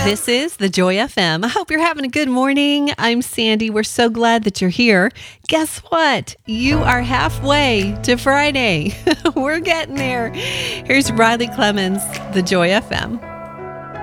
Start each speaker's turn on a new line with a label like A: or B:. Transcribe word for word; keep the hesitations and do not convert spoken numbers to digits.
A: This is the Joy F M. I hope you're having a good morning. I'm Sandy. We're so glad that you're here. Guess what? You are halfway to Friday. We're getting there. Here's Riley Clemens, the Joy F M.